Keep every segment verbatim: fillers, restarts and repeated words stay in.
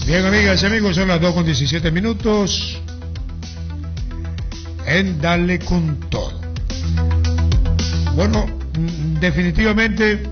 Bien, amigas y amigos, son las dos con diecisiete minutos en Dale con Todo. Bueno, definitivamente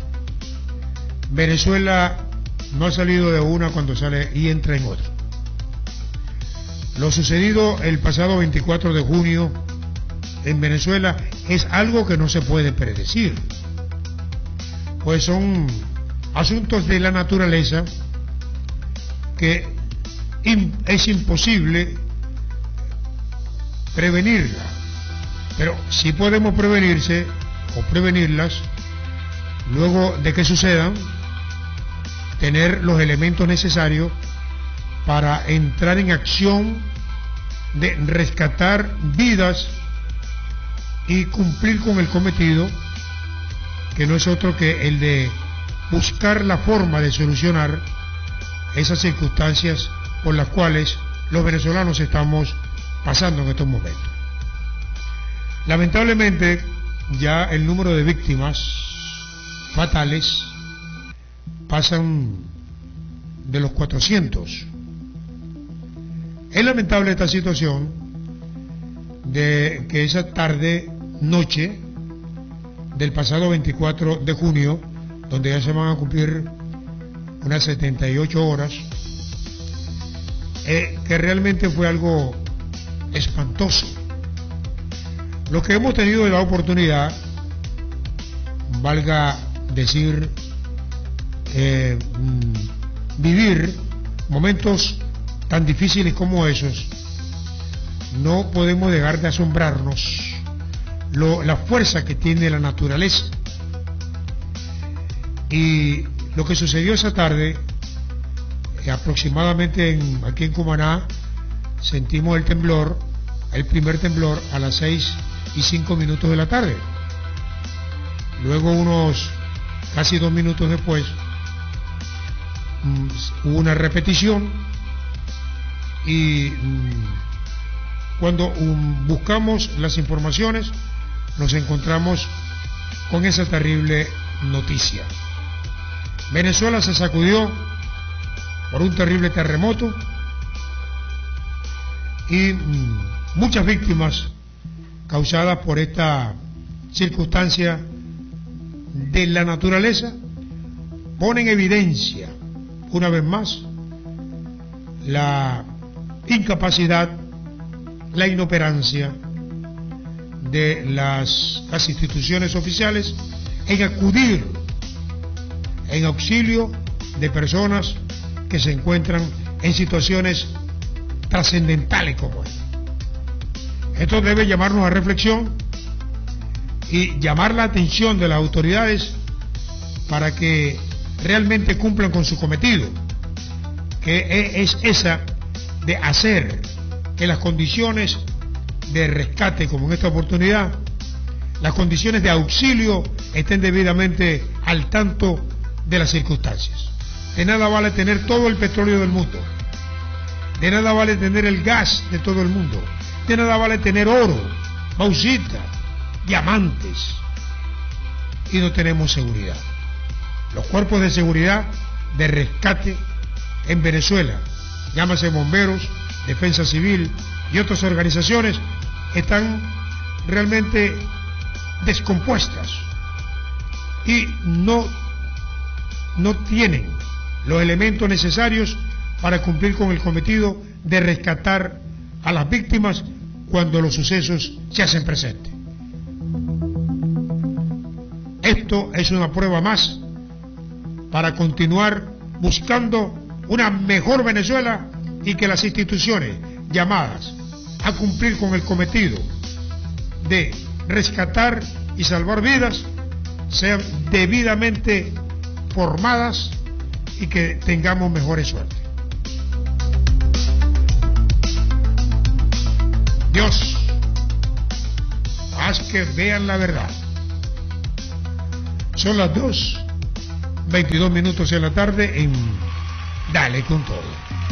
Venezuela no ha salido de una cuando sale y entra en otra. Lo sucedido el pasado veinticuatro de junio en Venezuela es algo que no se puede predecir, pues son asuntos de la naturaleza que es imposible prevenirla, pero sí podemos prevenirse o prevenirlas luego de que sucedan, tener los elementos necesarios para entrar en acción de rescatar vidas y cumplir con el cometido, que no es otro que el de buscar la forma de solucionar esas circunstancias por las cuales los venezolanos estamos pasando en estos momentos. Lamentablemente, ya el número de víctimas fatales pasan de los cuatrocientos. Es lamentable esta situación de que esa tarde, noche del pasado veinticuatro de junio, donde ya se van a cumplir unas setenta y ocho horas, eh, que realmente fue algo espantoso. Los que hemos tenido la oportunidad, valga decir, eh, vivir momentos tan difíciles como esos, no podemos dejar de asombrarnos lo, la fuerza que tiene la naturaleza. Y lo que sucedió esa tarde, eh, aproximadamente en, aquí en Cumaná, sentimos el temblor, el primer temblor a las seis y cinco minutos de la tarde. Luego, unos casi dos minutos después, mmm, hubo una repetición y mmm, cuando um, buscamos las informaciones nos encontramos con esa terrible noticia. Venezuela se sacudió por un terrible terremoto y mmm, muchas víctimas causadas por esta circunstancia de la naturaleza ponen en evidencia una vez más la incapacidad, la inoperancia de las, las instituciones oficiales en acudir en auxilio de personas que se encuentran en situaciones trascendentales como esta. Esto debe llamarnos a reflexión y llamar la atención de las autoridades para que realmente cumplan con su cometido, que es esa de hacer que las condiciones de rescate, como en esta oportunidad, las condiciones de auxilio estén debidamente al tanto de las circunstancias. De nada vale tener todo el petróleo del mundo, de nada vale tener el gas de todo el mundo, de nada vale tener oro, bauxita, diamantes, y no tenemos seguridad. Los cuerpos de seguridad de rescate en Venezuela, llámase bomberos, defensa civil y otras organizaciones, están realmente descompuestas y no, no tienen los elementos necesarios para cumplir con el cometido de rescatar a las víctimas cuando los sucesos se hacen presentes. Esto es una prueba más para continuar buscando una mejor Venezuela y que las instituciones llamadas a cumplir con el cometido de rescatar y salvar vidas sean debidamente formadas y que tengamos mejores suertes. Dios, haz que vean la verdad. Son las dos, veintidós minutos en la tarde en Dale con Todo.